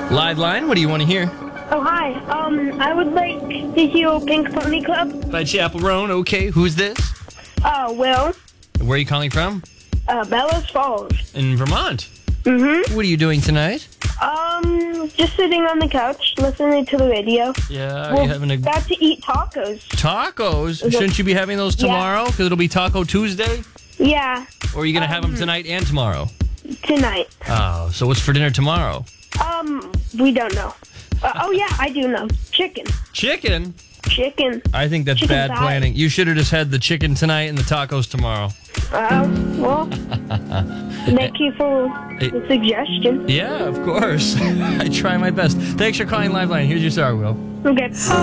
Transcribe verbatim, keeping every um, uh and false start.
Live line, what do you want to hear? Oh, hi. Um, I would like to hear Pink Pony Club. By Chappell Roan, okay. Who's this? Uh, Will. Where are you calling from? Uh, Bellows Falls. In Vermont. Mm-hmm. What are you doing tonight? Um, just sitting on the couch, listening to the radio. Yeah, are We're you having a... about to eat tacos. Tacos? Shouldn't you be having those tomorrow? Because it'll be Taco Tuesday? Yeah. Or are you going to um, have them tonight and tomorrow? Tonight. Oh, so what's for dinner tomorrow? Um, we don't know. Uh, oh, yeah, I do know. Chicken. Chicken? Chicken. I think that's Chicken bad thigh. planning. You should have just had the chicken tonight and the tacos tomorrow. Uh, well, thank you for the suggestion. Yeah, of course. I try my best. Thanks for calling Liveline. Here's your star, Will. Okay.